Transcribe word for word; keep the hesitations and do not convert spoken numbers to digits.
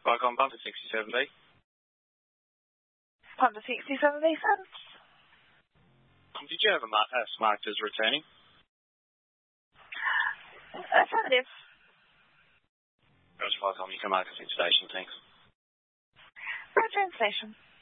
Welcome, Pumper sixty-seven B. Pumper sixty-seven B, thanks. Um, did you have a mar- uh, marked as returning? Affirmative. That's welcome. You can mark us in station, thanks. Roger in station.